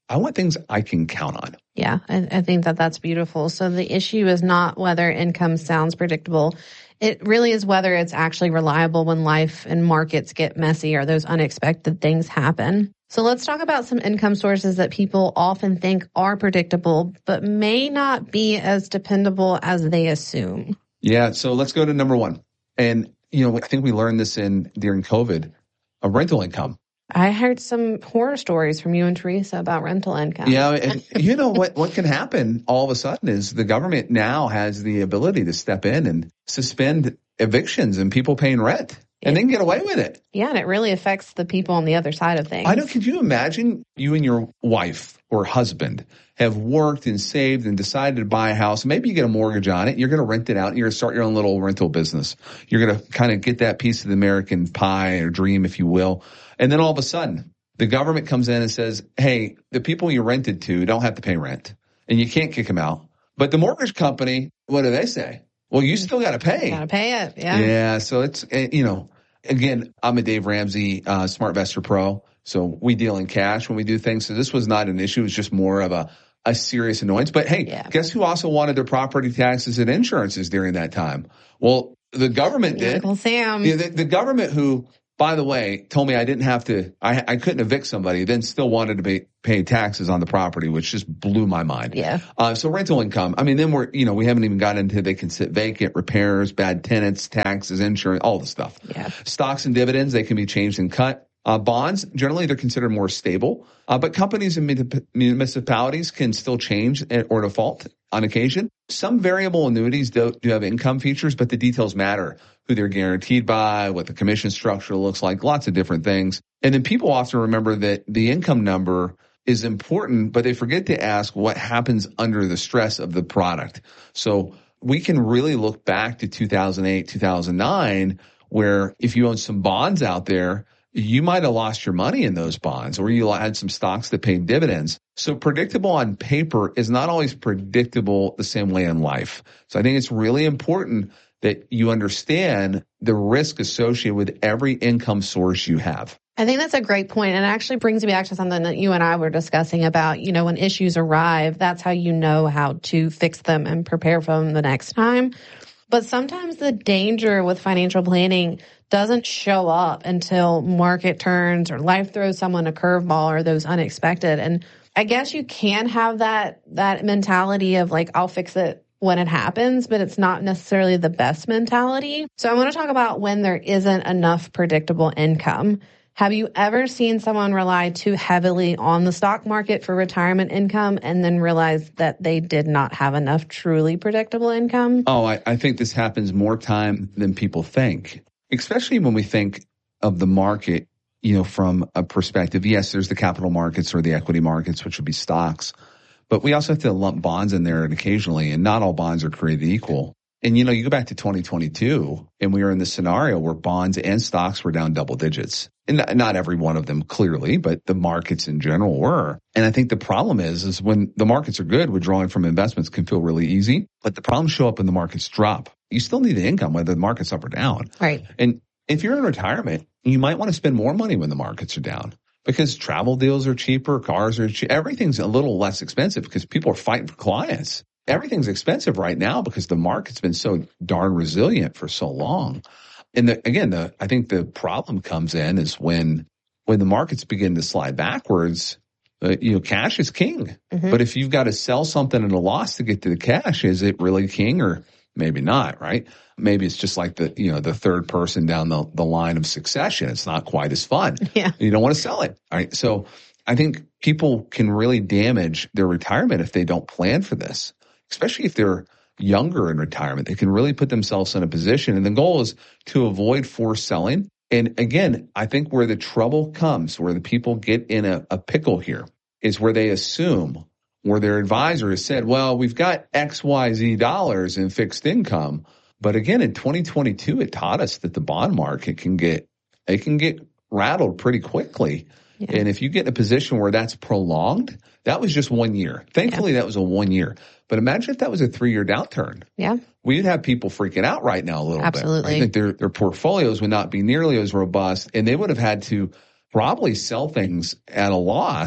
Speaker 7: I want things I can count on.
Speaker 8: Yeah, I think that's beautiful. So the issue is not whether income sounds predictable. It really is whether it's actually reliable when life and markets get messy or those unexpected things happen. So let's talk about some income sources that people often think are predictable, but may not be as dependable as they assume.
Speaker 7: Yeah, so let's go to number one. And, I think we learned this during COVID, a rental income.
Speaker 8: I heard some horror stories from you and Teresa about rental income.
Speaker 7: Yeah, and what can happen all of a sudden is the government now has the ability to step in and suspend evictions and people paying rent. And they can get away with it.
Speaker 8: Yeah, and it really affects the people on the other side of things.
Speaker 7: I know. Could you imagine you and your wife or husband have worked and saved and decided to buy a house? Maybe you get a mortgage on it. You're going to rent it out. And you're going to start your own little rental business. You're going to kind of get that piece of the American pie or dream, if you will. And then all of a sudden, the government comes in and says, hey, the people you rented to don't have to pay rent. And you can't kick them out. But the mortgage company, what do they say? Well, you still got to pay.
Speaker 8: Got to pay it. Yeah.
Speaker 7: Yeah. So it's, again, I'm a Dave Ramsey SmartVestor Pro. So we deal in cash when we do things. So this was not an issue. It was just more of a serious annoyance. But hey, Guess who also wanted their property taxes and insurances during that time? Well, the government did.
Speaker 8: Uncle Sam.
Speaker 7: Yeah, the government who, by the way, told me I didn't have to, I couldn't evict somebody, then still wanted to pay taxes on the property, which just blew my mind.
Speaker 8: Yeah.
Speaker 7: So rental income. I mean, then we haven't even gotten into they can sit vacant, repairs, bad tenants, taxes, insurance, all the stuff.
Speaker 8: Yeah.
Speaker 7: Stocks and dividends, they can be changed and cut. Bonds, generally they're considered more stable. But companies and municipalities can still change or default on occasion. Some variable annuities do have income features, but the details matter. Who they're guaranteed by, what the commission structure looks like, lots of different things. And then people often remember that the income number is important, but they forget to ask what happens under the stress of the product. So we can really look back to 2008, 2009, where if you own some bonds out there, you might have lost your money in those bonds, or you had some stocks that paid dividends. So predictable on paper is not always predictable the same way in life. So I think it's really important that you understand the risk associated with every income source you have.
Speaker 8: I think that's a great point. And it actually brings me back to something that you and I were discussing about, when issues arrive, that's how you know how to fix them and prepare for them the next time. But sometimes the danger with financial planning doesn't show up until market turns or life throws someone a curveball or those unexpected. And I guess you can have that mentality of like, I'll fix it when it happens, but it's not necessarily the best mentality. So I want to talk about when there isn't enough predictable income. Have you ever seen someone rely too heavily on the stock market for retirement income and then realize that they did not have enough truly predictable income?
Speaker 7: Oh, I think this happens more time than people think, especially when we think of the market, from a perspective. Yes, there's the capital markets or the equity markets, which would be stocks. But we also have to lump bonds in there occasionally, and not all bonds are created equal. And, you go back to 2022, and we were in the scenario where bonds and stocks were down double digits. And not every one of them clearly, but the markets in general were. And I think the problem is when the markets are good, withdrawing from investments can feel really easy. But the problems show up when the markets drop. You still need the income, whether the market's up or down.
Speaker 8: Right.
Speaker 7: And if you're in retirement, you might want to spend more money when the markets are down. Because travel deals are cheaper, cars are cheaper, everything's a little less expensive because people are fighting for clients. Everything's expensive right now because the market's been so darn resilient for so long. And I think the problem comes in is when the markets begin to slide backwards, cash is king. Mm-hmm. But if you've got to sell something at a loss to get to the cash, is it really king or maybe not, right? Maybe it's just like the third person down the line of succession. It's not quite as fun.
Speaker 8: Yeah.
Speaker 7: You don't want to sell it. All right. So I think people can really damage their retirement if they don't plan for this, especially if they're younger in retirement. They can really put themselves in a position. And the goal is to avoid forced selling. And again, I think where the trouble comes, where the people get in a pickle here, is where they assume, where their advisor has said, well, we've got XYZ dollars in fixed income. But again, in 2022, it taught us that the bond market can get rattled pretty quickly. Yeah. And if you get in a position where that's prolonged, that was just 1 year. Thankfully, That was a 1 year. But imagine if that was a 3-year downturn.
Speaker 8: Yeah.
Speaker 7: We'd have people freaking out right now a little
Speaker 8: Absolutely.
Speaker 7: bit. I think their portfolios would not be nearly as robust, and they would have had to probably sell things at a loss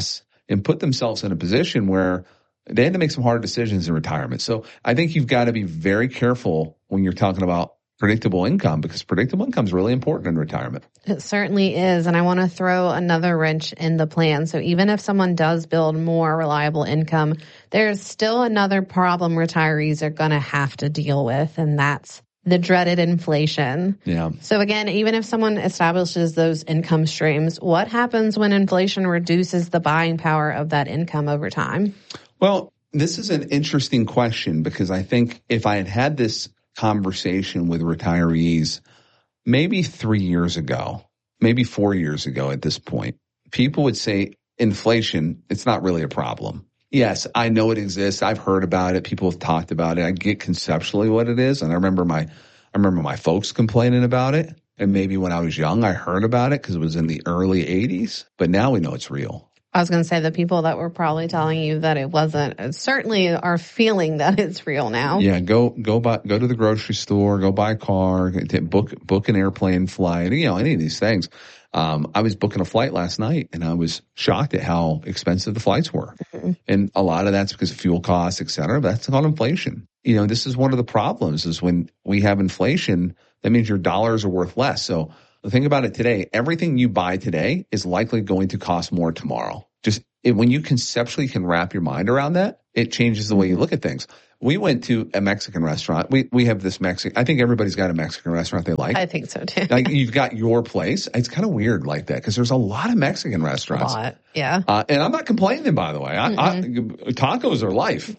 Speaker 7: and put themselves in a position where they had to make some hard decisions in retirement. So I think you've got to be very careful when you're talking about predictable income, because predictable income is really important in retirement.
Speaker 8: It certainly is. And I want to throw another wrench in the plan. So even if someone does build more reliable income, there's still another problem retirees are going to have to deal with, and that's the dreaded inflation.
Speaker 7: Yeah.
Speaker 8: So again, even if someone establishes those income streams, what happens when inflation reduces the buying power of that income over time?
Speaker 7: Well, this is an interesting question, because I think if I had had this conversation with retirees maybe 3 years ago, maybe 4 years ago at this point, people would say inflation, it's not really a problem. Yes, I know it exists. I've heard about it. People have talked about it. I get conceptually what it is. And I remember my folks complaining about it. And maybe when I was young, I heard about it because it was in the early 80s. But now we know it's real.
Speaker 8: I was going to say the people that were probably telling you that it wasn't certainly are feeling that it's real now.
Speaker 7: Yeah, go to the grocery store, go buy a car, book an airplane flight, any of these things. I was booking a flight last night and I was shocked at how expensive the flights were. Mm-hmm. And a lot of that's because of fuel costs, et cetera. But that's called inflation. This is one of the problems is when we have inflation, that means your dollars are worth less. So the thing about it today, everything you buy today is likely going to cost more tomorrow. When you conceptually can wrap your mind around that, it changes the way you look at things. We went to a Mexican restaurant. We have this Mexican, I think everybody's got a Mexican restaurant they like.
Speaker 8: I think so too.
Speaker 7: Like you've got your place. It's kind of weird like that because there's a lot of Mexican restaurants.
Speaker 8: A lot, yeah.
Speaker 7: And I'm not complaining, by the way. Tacos are life.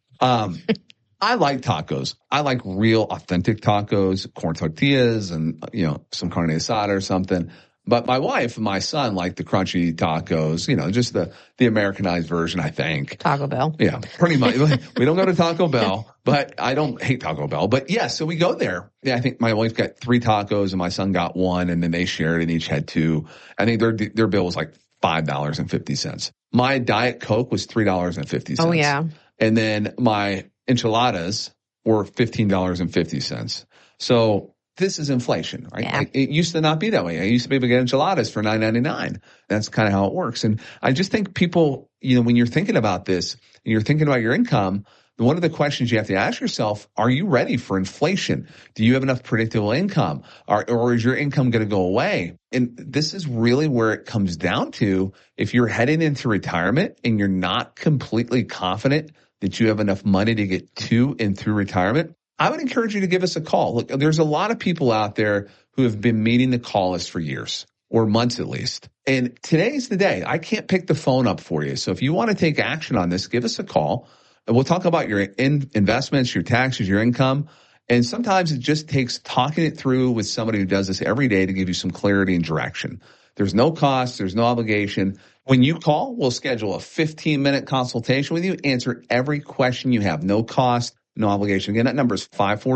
Speaker 7: I like tacos. I like real authentic tacos, corn tortillas and, some carne asada or something. But my wife and my son like the crunchy tacos, just the Americanized version, I think.
Speaker 8: Taco Bell.
Speaker 7: Yeah, pretty much. We don't go to Taco Bell, but I don't hate Taco Bell. But yeah, so we go there. Yeah, I think my wife got 3 tacos and my son got 1, and then they shared and each had 2. I think their bill was like $5.50. My Diet Coke was $3.50.
Speaker 8: Oh, yeah.
Speaker 7: And then my enchiladas were $15.50. So this is inflation, right?
Speaker 8: Yeah.
Speaker 7: Like, it used to not be that way. I used to be able to get enchiladas for $9.99. That's kind of how it works. And I just think people, when you're thinking about this and you're thinking about your income, one of the questions you have to ask yourself, are you ready for inflation? Do you have enough predictable income? Or is your income going to go away? And this is really where it comes down to. If you're heading into retirement and you're not completely confident that you have enough money to get to and through retirement, I would encourage you to give us a call. Look, there's a lot of people out there who have been meeting the call list for years or months at least. And today's the day. I can't pick the phone up for you. So if you want to take action on this, give us a call. And we'll talk about your investments, your taxes, your income. And sometimes it just takes talking it through with somebody who does this every day to give you some clarity and direction. There's no cost. There's no obligation. When you call, we'll schedule a 15-minute consultation with you, answer every question you have. No cost. No obligation. Again, that number is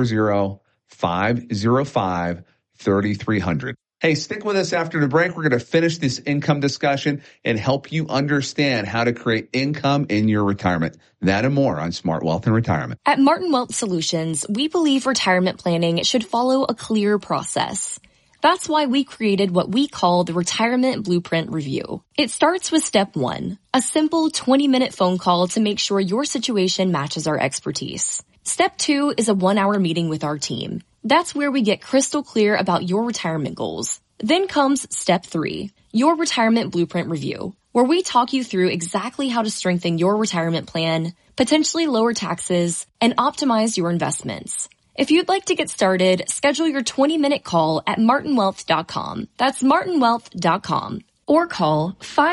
Speaker 7: 540-505-3300. Hey, stick with us after the break. We're going to finish this income discussion and help you understand how to create income in your retirement. That and more on Smart Wealth and Retirement.
Speaker 6: At Martin Wealth Solutions, we believe retirement planning should follow a clear process. That's why we created what we call the Retirement Blueprint Review. It starts with step 1, a simple 20-minute phone call to make sure your situation matches our expertise. Step 2 is a 1-hour meeting with our team. That's where we get crystal clear about your retirement goals. Then comes step 3, your Retirement Blueprint Review, where we talk you through exactly how to strengthen your retirement plan, potentially lower taxes, and optimize your investments. If you'd like to get started, schedule your 20-minute call at martinwealth.com. That's martinwealth.com. Or call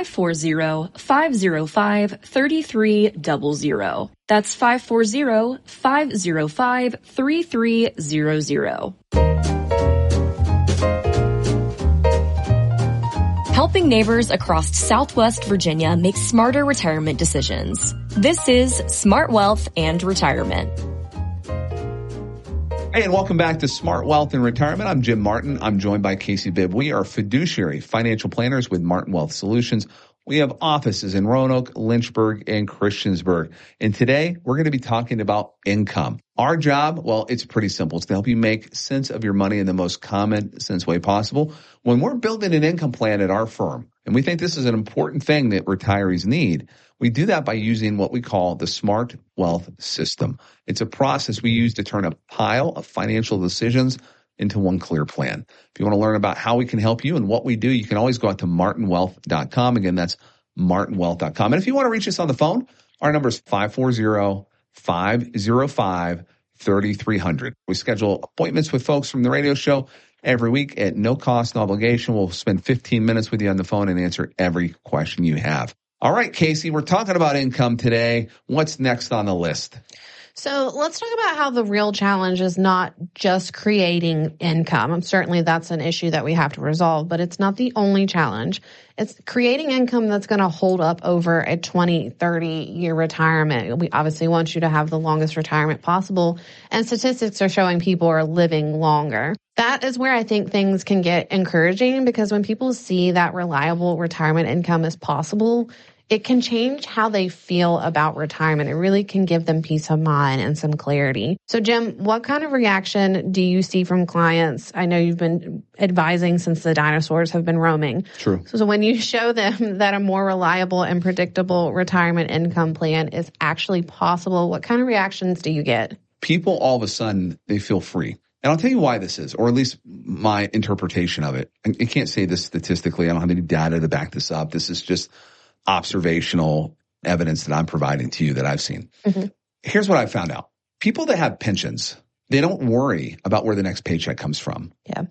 Speaker 6: 540-505-3300. That's 540-505-3300. Helping neighbors across Southwest Virginia make smarter retirement decisions. This is Smart Wealth and Retirement.
Speaker 7: Hey, and welcome back to Smart Wealth and Retirement. I'm Jim Martin. I'm joined by Casey Bibb. We are fiduciary financial planners with Martin Wealth Solutions. We have offices in Roanoke, Lynchburg, and Christiansburg. And today, we're going to be talking about income. Our job, well, it's pretty simple. It's to help you make sense of your money in the most common sense way possible. When we're building an income plan at our firm, and we think this is an important thing that retirees need, we do that by using what we call the Smart Wealth System. It's a process we use to turn a pile of financial decisions into one clear plan. If you want to learn about how we can help you and what we do, you can always go out to martinwealth.com. Again, that's martinwealth.com. And if you want to reach us on the phone, our number is 540-505-3300. We schedule appointments with folks from the radio show every week at no cost, no obligation. We'll spend 15 minutes with you on the phone and answer every question you have. All right, Casey, we're talking about income today. What's next on the list?
Speaker 8: So let's talk about how the real challenge is not just creating income. Certainly that's an issue that we have to resolve, but it's not the only challenge. It's creating income that's going to hold up over a 20, 30-year retirement. We obviously want you to have the longest retirement possible, and statistics are showing people are living longer. That is where I think things can get encouraging, because when people see that reliable retirement income is possible, it can change how they feel about retirement. It really can give them peace of mind and some clarity. So, Jim, what kind of reaction do you see from clients? I know you've been advising since the dinosaurs have been roaming.
Speaker 7: True.
Speaker 8: So when you show them that a more reliable and predictable retirement income plan is actually possible, what kind of reactions do you get?
Speaker 7: People, all of a sudden, they feel free. And I'll tell you why this is, or at least my interpretation of it. I can't say this statistically. I don't have any data to back this up. This is just observational evidence that I'm providing to you that I've seen. Mm-hmm. Here's what I found out. People that have pensions, they don't worry about where the next paycheck comes from.
Speaker 8: Yeah.